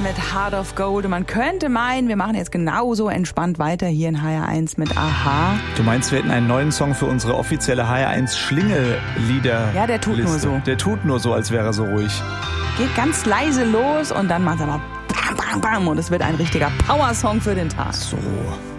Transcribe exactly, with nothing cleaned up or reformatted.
mit Heart of Gold. Und man könnte meinen, wir machen jetzt genauso entspannt weiter hier in H R eins mit A-ha. Du meinst, wir hätten einen neuen Song für unsere offizielle H R eins Schlingel-Lieder? Ja, der tut Liste. nur so. Der tut nur so, als wäre er so ruhig. Geht ganz leise los und dann macht er mal bam, bam, bam. Und es wird ein richtiger Powersong für den Tag. So.